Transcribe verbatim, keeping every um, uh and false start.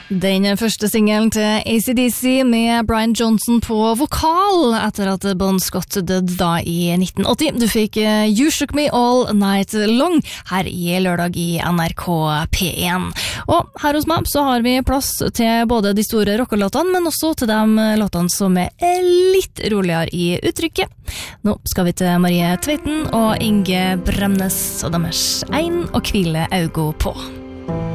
Den første singelen til A C D C med Brian Johnson på vokal etter at Bon Scott døde da i nitten åtti. Du fikk You Shook Me All Night Long her i lørdag i N R K P én. Og her hos meg så har vi plass til både de store rockelåtene, men også til de låtene som er litt roligere i uttrykket. Nå skal vi til Marie Tveiten og Inge Bremnes og deres Ein og Hvile Augo på.